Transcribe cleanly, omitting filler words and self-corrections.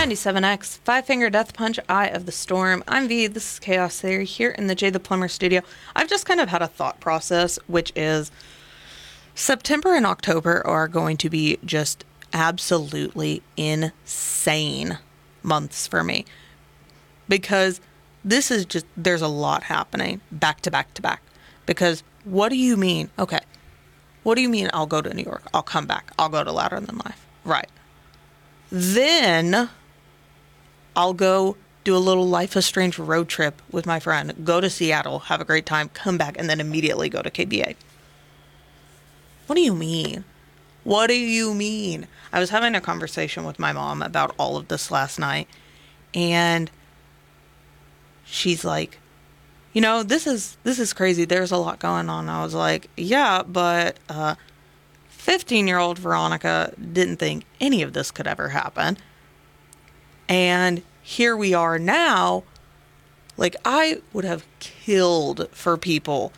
97X, Five Finger Death Punch, Eye of the Storm. I'm V, this is Chaos Theory here in the Jay the Plumber studio. I've just kind of had a thought process, which is September and October are going to be just absolutely insane months for me. Because this is just, there's a lot happening back to back to back. Because what do you mean? Okay. What do you mean I'll go to New York? I'll come back. I'll go to Louder Than Life. Right. Then I'll go do a little Life is Strange road trip with my friend, go to Seattle, have a great time, come back, and then immediately go to KBA. What do you mean? What do you mean? I was having a conversation with my mom about all of this last night, and she's like, you know, this is crazy. There's a lot going on. I was like, yeah, but 15-year-old Veronica didn't think any of this could ever happen. And here we are now. Like, I would have killed for people